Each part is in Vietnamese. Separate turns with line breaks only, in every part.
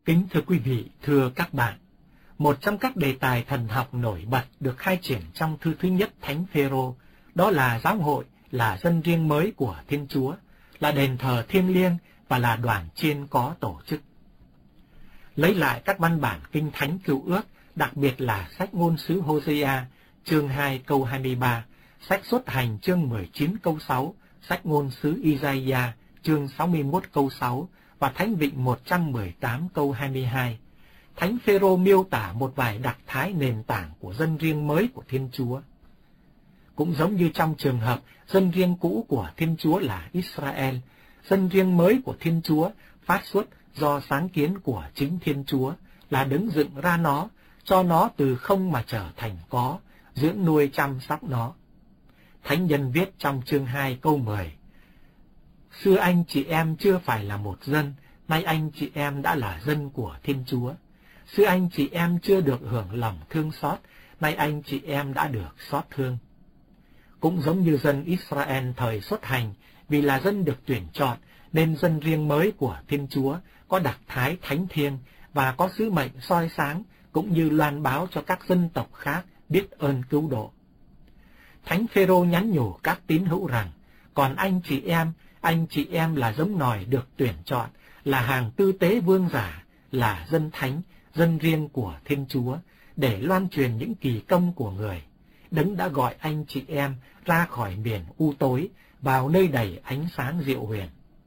Kính thưa quý vị, thưa các bạn, một trong các đề tài thần học nổi bật được khai triển trong thư thứ nhất Thánh Phêrô, đó là giáo hội là dân riêng mới của Thiên Chúa, là đền thờ thiêng liêng và là đoàn chiên có tổ chức. Lấy lại các văn bản kinh thánh Cựu Ước, đặc biệt là sách ngôn sứ Hôse-a, chương 2 câu 23, sách Xuất Hành chương 19 câu 6, sách ngôn sứ Isaiah chương 61 câu 6 và Thánh Vịnh 118 câu 22. Thánh Phêrô miêu tả một vài đặc thái nền tảng của dân riêng mới của Thiên Chúa. Cũng giống như trong trường hợp dân riêng cũ của Thiên Chúa là Israel, dân riêng mới của Thiên Chúa phát xuất do sáng kiến của chính Thiên Chúa, là đấng dựng ra nó, cho nó từ không mà trở thành có, dưỡng nuôi chăm sóc nó. Thánh nhân viết trong chương 2 câu 10: Xưa anh chị em chưa phải là một dân, nay anh chị em đã là dân của Thiên Chúa. Xưa anh chị em chưa được hưởng lòng thương xót, nay anh chị em đã được xót thương. Cũng giống như dân Israel thời Xuất Hành, vì là dân được tuyển chọn, nên dân riêng mới của Thiên Chúa có đặc thái thánh thiêng và có sứ mệnh soi sáng, cũng như loan báo cho các dân tộc khác biết ơn cứu độ. Thánh Phêrô nhắn nhủ các tín hữu rằng, còn anh chị em là giống nòi được tuyển chọn, là hàng tư tế vương giả, là dân thánh, dân riêng của Thiên Chúa, để loan truyền những kỳ công của Người, đấng đã gọi anh chị em ra khỏi miền u tối, vào nơi đầy ánh sáng diệu huyền.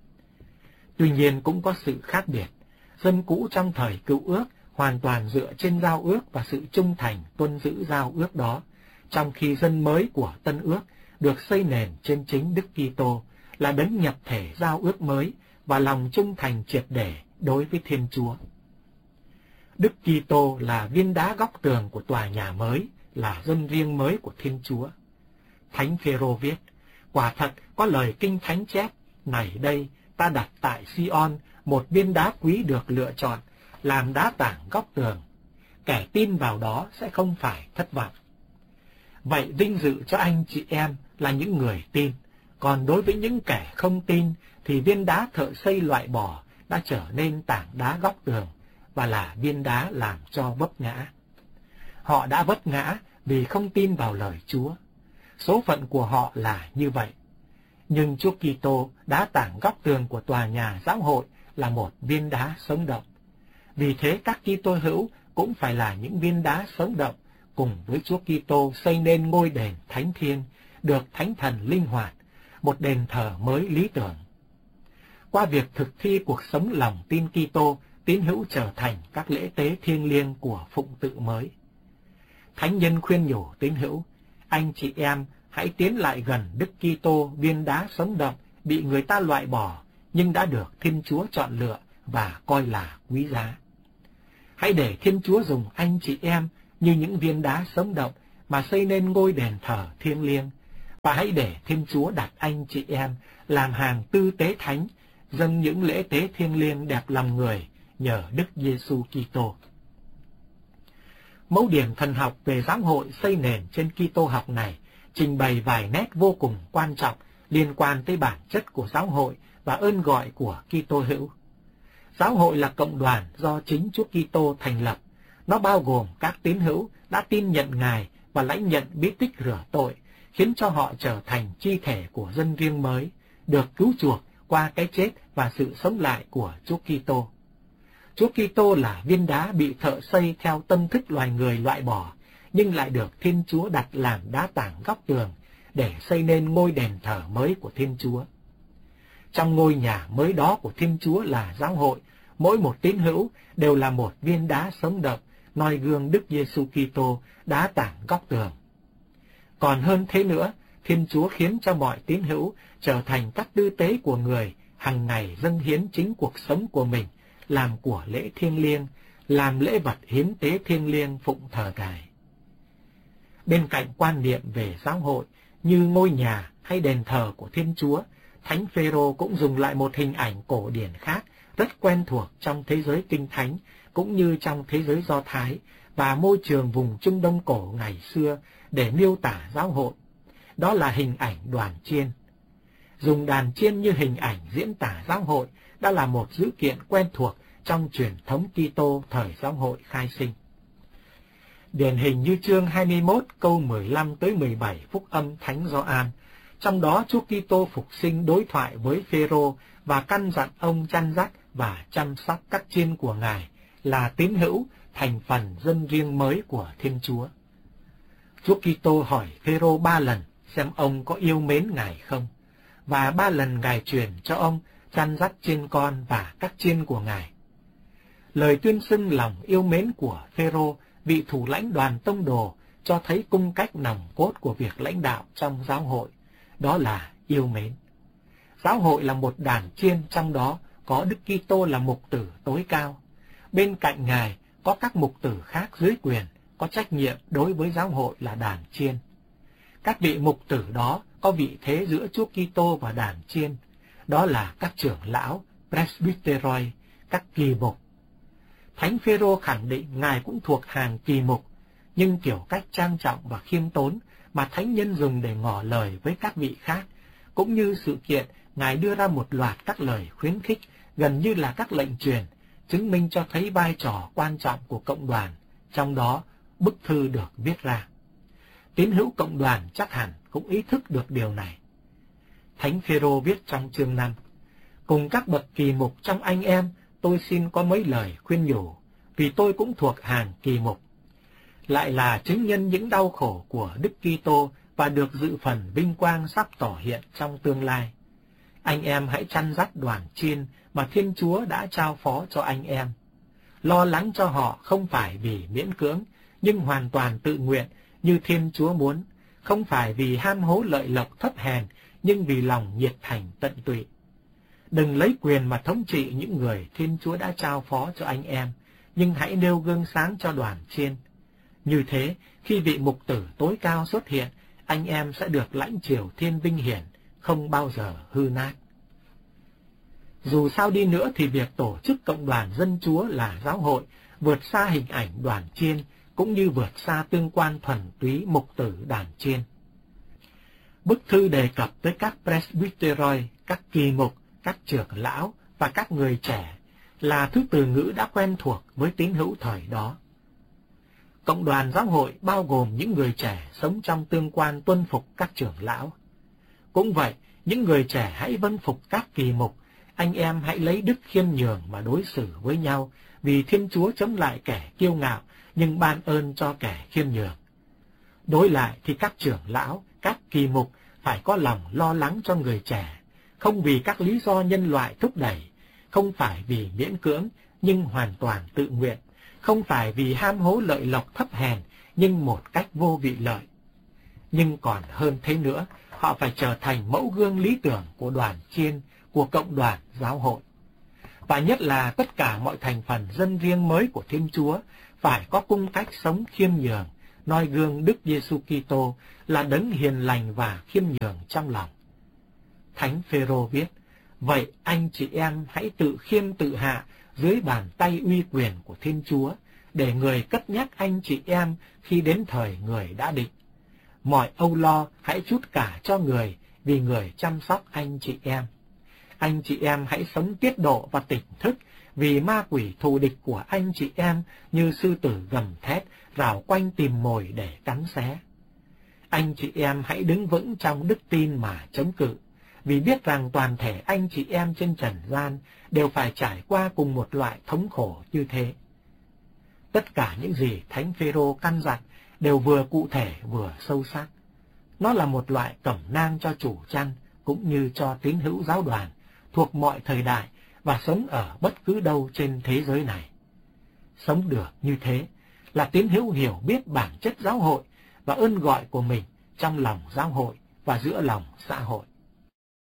Tuy nhiên cũng có sự khác biệt. Dân cũ trong thời Cựu Ước hoàn toàn dựa trên giao ước và sự trung thành tuân giữ giao ước đó, trong khi dân mới của Tân Ước được xây nền trên chính Đức Kitô, là đấng nhập thể giao ước mới và lòng trung thành triệt để đối với Thiên Chúa. Đức Kitô là viên đá góc tường của tòa nhà mới, là dân riêng mới của Thiên Chúa. Thánh Phêrô viết, quả thật có lời kinh thánh chép, này đây ta đặt tại Sion một viên đá quý được lựa chọn, làm đá tảng góc tường, kẻ tin vào đó sẽ không phải thất vọng. Vậy vinh dự cho anh chị em là những người tin, còn đối với những kẻ không tin thì viên đá thợ xây loại bỏ đã trở nên tảng đá góc tường và là viên đá làm cho vấp ngã. Họ đã vấp ngã vì không tin vào lời Chúa. Số phận của họ là như vậy. Nhưng Chúa Kitô, đá tảng góc tường của tòa nhà giáo hội, là một viên đá sống động. Vì thế các Kitô hữu cũng phải là những viên đá sống động, cùng với Chúa Kitô xây nên ngôi đền thánh thiêng, được Thánh Thần linh hoạt, một đền thờ mới lý tưởng. Qua việc thực thi cuộc sống lòng tin Kitô, tín hữu trở thành các lễ tế thiêng liêng của phụng tự mới. Thánh nhân khuyên nhủ tín hữu, anh chị em hãy tiến lại gần Đức Kitô, viên đá sống động, bị người ta loại bỏ, nhưng đã được Thiên Chúa chọn lựa và coi là quý giá. Hãy để Thiên Chúa dùng anh chị em như những viên đá sống động mà xây nên ngôi đền thờ thiêng liêng, và hãy để Thiên Chúa đặt anh chị em làm hàng tư tế thánh, dâng những lễ tế thiêng liêng đẹp lòng người nhờ Đức Giêsu Kitô. Mẫu điểm thần học về giáo hội xây nền trên Kitô học này trình bày vài nét vô cùng quan trọng liên quan tới bản chất của giáo hội và ơn gọi của Kitô hữu. Giáo hội là cộng đoàn do chính Chúa Kitô thành lập. Nó bao gồm các tín hữu đã tin nhận Ngài và lãnh nhận bí tích rửa tội, khiến cho họ trở thành chi thể của dân riêng mới, được cứu chuộc qua cái chết và sự sống lại của Chúa Kitô. Chúa Kitô là viên đá bị thợ xây theo tâm thức loài người loại bỏ, nhưng lại được Thiên Chúa đặt làm đá tảng góc tường để xây nên ngôi đền thờ mới của Thiên Chúa. Trong ngôi nhà mới đó của Thiên Chúa là giáo hội, mỗi một tín hữu đều là một viên đá sống động, noi gương Đức Giêsu Kitô, đá tảng góc tường. Còn hơn thế nữa, Thiên Chúa khiến cho mọi tín hữu trở thành các tư tế của Người, hằng ngày dâng hiến chính cuộc sống của mình, làm của lễ thiêng liêng, làm lễ vật hiến tế thiêng liêng phụng thờ Ngài. Bên cạnh quan niệm về giáo hội như ngôi nhà hay đền thờ của Thiên Chúa, Thánh Phêrô cũng dùng lại một hình ảnh cổ điển khác rất quen thuộc trong thế giới Kinh Thánh cũng như trong thế giới Do Thái và môi trường vùng Trung Đông cổ ngày xưa để miêu tả giáo hội. Đó là hình ảnh đoàn chiên. Dùng đàn chiên như hình ảnh diễn tả giáo hội đã là một dữ kiện quen thuộc trong truyền thống Kitô thời giáo hội khai sinh. Điển hình như chương 21 câu 15 tới 17 Phúc âm Thánh Gioan, trong đó Chúa Kitô phục sinh đối thoại với Phêrô và căn dặn ông chăn dắt và chăm sóc các chiên của Ngài là tín hữu thành phần dân riêng mới của Thiên Chúa. Chúa Kitô hỏi Phêrô 3 lần xem ông có yêu mến Ngài không, và 3 lần Ngài truyền cho ông chăn dắt chiên con và các chiên của Ngài. Lời tuyên xưng lòng yêu mến của Phêrô, vị thủ lãnh đoàn tông đồ, cho thấy cung cách nòng cốt của việc lãnh đạo trong giáo hội, đó là yêu mến. Giáo hội là một đàn chiên, trong đó có Đức Kitô là mục tử tối cao. Bên cạnh Ngài có các mục tử khác dưới quyền, có trách nhiệm đối với giáo hội là đàn chiên. Các vị mục tử đó có vị thế giữa Chúa Kitô và đàn chiên, đó là các trưởng lão, presbyteroi, các kỳ mục. Thánh Phêrô khẳng định Ngài cũng thuộc hàng kỳ mục, nhưng kiểu cách trang trọng và khiêm tốn mà thánh nhân dùng để ngỏ lời với các vị khác, cũng như sự kiện Ngài đưa ra một loạt các lời khuyến khích gần như là các lệnh truyền, chứng minh cho thấy vai trò quan trọng của cộng đoàn, trong đó bức thư được viết ra. Tín hữu cộng đoàn chắc hẳn cũng ý thức được điều này. Thánh Phêrô viết trong chương 5, cùng các bậc kỳ mục trong anh em, tôi xin có mấy lời khuyên nhủ, vì tôi cũng thuộc hàng kỳ mục. Lại là chứng nhân những đau khổ của Đức Kitô và được dự phần vinh quang sắp tỏ hiện trong tương lai. Anh em hãy chăn dắt đoàn chiên mà Thiên Chúa đã trao phó cho anh em. Lo lắng cho họ không phải vì miễn cưỡng, nhưng hoàn toàn tự nguyện như Thiên Chúa muốn, không phải vì ham hố lợi lộc thấp hèn, nhưng vì lòng nhiệt thành tận tụy. Đừng lấy quyền mà thống trị những người Thiên Chúa đã trao phó cho anh em, nhưng hãy nêu gương sáng cho đoàn chiên. Như thế, khi vị mục tử tối cao xuất hiện, anh em sẽ được lãnh chiều thiên vinh hiển, không bao giờ hư nát. Dù sao đi nữa thì việc tổ chức cộng đoàn dân Chúa là giáo hội vượt xa hình ảnh đoàn chiên, cũng như vượt xa tương quan thuần túy mục tử đàn chiên. Bức thư đề cập tới các presbyteroi, các kỳ mục, các trưởng lão và các người trẻ là thứ từ ngữ đã quen thuộc với tín hữu thời đó. Cộng đoàn giáo hội bao gồm những người trẻ sống trong tương quan tuân phục các trưởng lão. Cũng vậy, những người trẻ hãy vâng phục các kỳ mục, anh em hãy lấy đức khiêm nhường mà đối xử với nhau, vì Thiên Chúa chống lại kẻ kiêu ngạo, nhưng ban ơn cho kẻ khiêm nhường. Đối lại thì các trưởng lão, các kỳ mục phải có lòng lo lắng cho người trẻ, không vì các lý do nhân loại thúc đẩy, không phải vì miễn cưỡng, nhưng hoàn toàn tự nguyện, không phải vì ham hố lợi lộc thấp hèn, nhưng một cách vô vị lợi. Nhưng còn hơn thế nữa, họ phải trở thành mẫu gương lý tưởng của đoàn chiên, của cộng đoàn giáo hội. Và nhất là tất cả mọi thành phần dân riêng mới của Thiên Chúa phải có cung cách sống khiêm nhường, noi gương Đức Giêsu Kitô là đấng hiền lành và khiêm nhường trong lòng. Thánh Phêrô viết, vậy anh chị em hãy tự khiêm tự hạ dưới bàn tay uy quyền của Thiên Chúa, để người cất nhắc anh chị em khi đến thời người đã định. Mọi âu lo hãy trút cả cho người, vì người chăm sóc anh chị em. Anh chị em hãy sống tiết độ và tỉnh thức, vì ma quỷ thù địch của anh chị em như sư tử gầm thét, rảo quanh tìm mồi để cắn xé. Anh chị em hãy đứng vững trong đức tin mà chống cự, vì biết rằng toàn thể anh chị em trên trần gian đều phải trải qua cùng một loại thống khổ như thế. Tất cả những gì Thánh Phêrô căn dặn đều vừa cụ thể vừa sâu sắc. Nó là một loại cẩm nang cho chủ chăn, cũng như cho tín hữu giáo đoàn, thuộc mọi thời đại và sống ở bất cứ đâu trên thế giới này. Sống được như thế là tín hữu hiểu biết bản chất giáo hội và ơn gọi của mình trong lòng giáo hội và giữa lòng xã hội.